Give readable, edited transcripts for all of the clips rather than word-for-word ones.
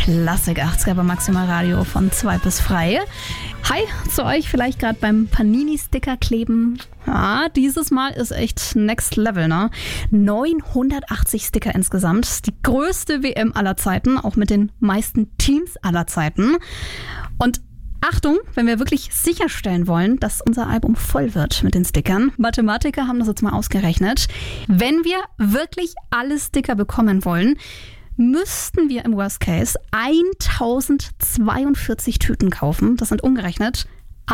Klassik 80er bei Maximal Radio von 2 bis frei. Hi zu euch, vielleicht gerade beim Panini-Sticker kleben. Ja, dieses Mal ist echt Next Level, ne? 980 Sticker insgesamt. Die größte WM aller Zeiten, auch mit den meisten Teams aller Zeiten. Und Achtung, wenn wir wirklich sicherstellen wollen, dass unser Album voll wird mit den Stickern. Mathematiker haben das jetzt mal ausgerechnet. Wenn wir wirklich alle Sticker bekommen wollen, müssten wir im Worst Case 1042 Tüten kaufen. Das sind umgerechnet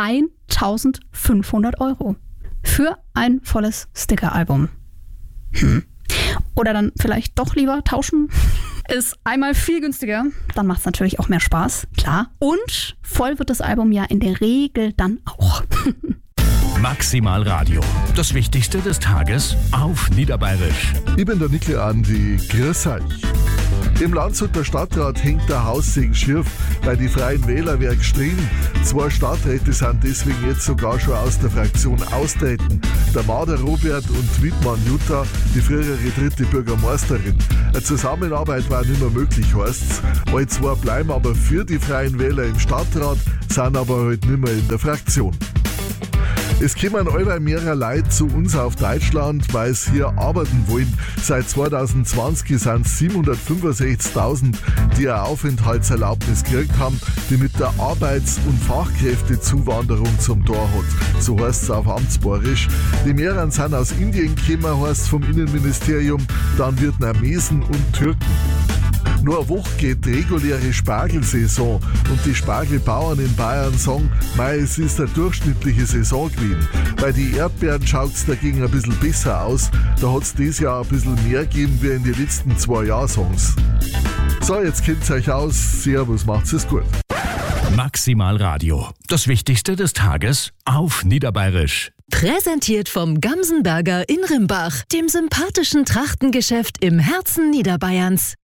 1500 € für ein volles Stickeralbum. Oder dann vielleicht doch lieber tauschen. Ist einmal viel günstiger, dann macht es natürlich auch mehr Spaß, klar. Und voll wird das Album ja in der Regel dann auch. Maximal Radio. Das Wichtigste des Tages auf Niederbayerisch. Ich bin der Nickel Andi. Grüß euch. Im Landshuter Stadtrat hängt der Haussegen schief, weil die Freien Wähler wer gestritten. 2 Stadträte sind deswegen jetzt sogar schon aus der Fraktion austreten. Der Mader Robert und Wittmann Jutta, die frühere 3. Bürgermeisterin. Eine Zusammenarbeit war nicht mehr möglich, heißt's. Alle 2 bleiben aber für die Freien Wähler im Stadtrat, sind aber halt nicht mehr in der Fraktion. Es kommen allweil mehrere Leute zu uns auf Deutschland, weil sie hier arbeiten wollen. Seit 2020 sind es 765.000, die eine Aufenthaltserlaubnis gekriegt haben, die mit der Arbeits- und Fachkräftezuwanderung zum Tor hat. So heißt es auf Amtsborisch. Die mehreren sind aus Indien gekommen, heißt es vom Innenministerium, dann Vietnamesen und Türken. Nur eine Woche geht die reguläre Spargelsaison und die Spargelbauern in Bayern sagen, es ist eine durchschnittliche Saison gewesen. Bei den Erdbeeren schaut es dagegen ein bisschen besser aus. Da hat es dieses Jahr ein bisschen mehr gegeben wie in den letzten 2 Jahren, sagen sie. So, jetzt kennt ihr euch aus. Servus, macht's es gut. Maximal Radio. Das Wichtigste des Tages auf Niederbayerisch. Präsentiert vom Gamsenberger in Rimbach, dem sympathischen Trachtengeschäft im Herzen Niederbayerns.